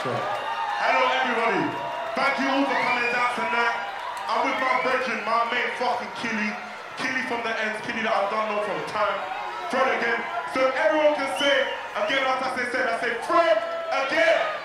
Sure. Hello everybody. Thank you all for coming down tonight. I'm with my brethren, my mate fucking Killy. Killy from the ends, Killy that I don't know from time. Fred again. So everyone can say, again, like I say, Fred again.